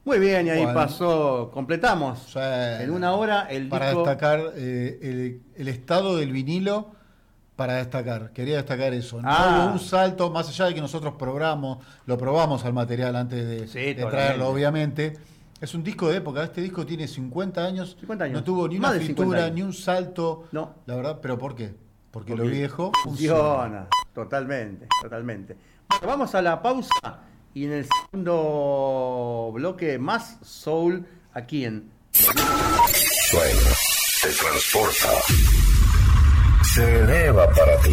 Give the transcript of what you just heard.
Muy bien, y ahí Bueno, completamos en una hora el para disco. destacar el estado del vinilo, para destacar, quería destacar eso. No hubo un Ah, salto, más allá de que nosotros lo probamos al material antes sí, de traerlo, totalmente. obviamente. Es un disco de época, este disco tiene 50 años, 50 no años, tuvo ni una más de 50 fritura, ni años. un salto, No, la verdad, pero ¿por qué? Porque lo porque viejo funciona. funciona, totalmente, totalmente. Bueno, vamos a la pausa y en el segundo bloque más soul aquí en Sueño, te transporta, se eleva para ti.